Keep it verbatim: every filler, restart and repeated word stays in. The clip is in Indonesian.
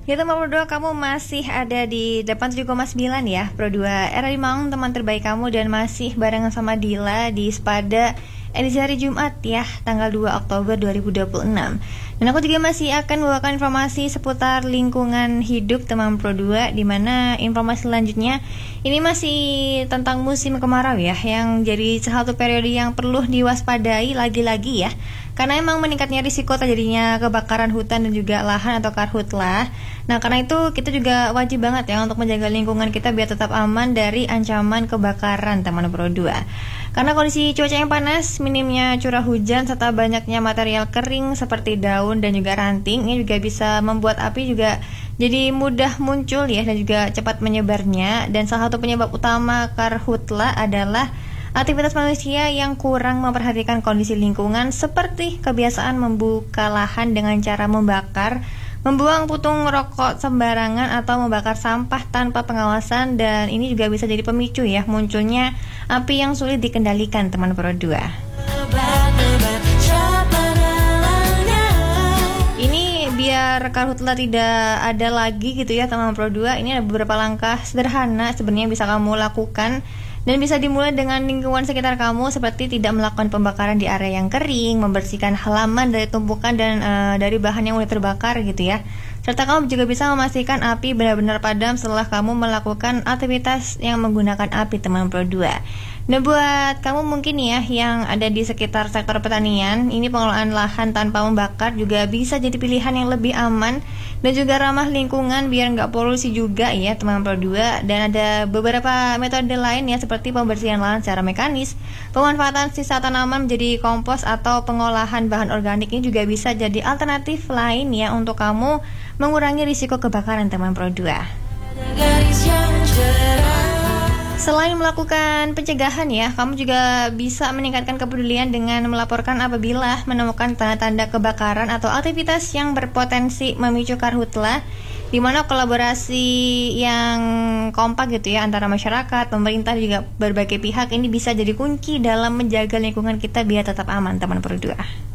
Kita mau berdoa kamu masih ada di delapan puluh tujuh koma sembilan ya Pro dua Era Limang, teman terbaik kamu, dan masih barengan sama Dila di Spada edisi hari Jumat ya, tanggal dua Oktober dua ribu dua puluh enam. Dan aku juga masih akan membawakan informasi seputar lingkungan hidup teman Pro dua, di mana informasi selanjutnya ini masih tentang musim kemarau ya, yang jadi salah satu periode yang perlu diwaspadai lagi-lagi ya. Karena emang meningkatnya risiko terjadinya kebakaran hutan dan juga lahan atau karhutlah. Nah, karena itu kita juga wajib banget ya untuk menjaga lingkungan kita biar tetap aman dari ancaman kebakaran teman Pro dua. Karena kondisi cuaca yang panas, minimnya curah hujan, serta banyaknya material kering seperti daun dan juga ranting, ini juga bisa membuat api juga jadi mudah muncul ya, dan juga cepat menyebarnya. Dan salah satu penyebab utama karhutla adalah aktivitas manusia yang kurang memperhatikan kondisi lingkungan, seperti kebiasaan membuka lahan dengan cara membakar, membuang putung rokok sembarangan, atau membakar sampah tanpa pengawasan. Dan ini juga bisa jadi pemicu ya munculnya api yang sulit dikendalikan teman Pro dua. Ini biar karhutla tidak ada lagi gitu ya teman Pro dua, ini ada beberapa langkah sederhana sebenarnya bisa kamu lakukan. Dan bisa dimulai dengan lingkungan sekitar kamu, seperti tidak melakukan pembakaran di area yang kering, membersihkan halaman dari tumpukan dan e, dari bahan yang mudah terbakar gitu ya. Serta kamu juga bisa memastikan api benar-benar padam setelah kamu melakukan aktivitas yang menggunakan api teman Pro dua. Dan buat kamu mungkin ya yang ada di sekitar sektor pertanian, ini pengelolaan lahan tanpa membakar juga bisa jadi pilihan yang lebih aman dan juga ramah lingkungan biar nggak polusi juga ya teman Pro dua. Dan ada beberapa metode lain ya, seperti pembersihan lahan secara mekanis, pemanfaatan sisa tanaman menjadi kompos, atau pengolahan bahan organik. Ini juga bisa jadi alternatif lain ya untuk kamu mengurangi risiko kebakaran teman Pro dua. Selain melakukan pencegahan ya, kamu juga bisa meningkatkan kepedulian dengan melaporkan apabila menemukan tanda-tanda kebakaran atau aktivitas yang berpotensi memicu karhutla, di mana kolaborasi yang kompak gitu ya antara masyarakat, pemerintah, juga berbagai pihak ini bisa jadi kunci dalam menjaga lingkungan kita biar tetap aman teman Pro dua.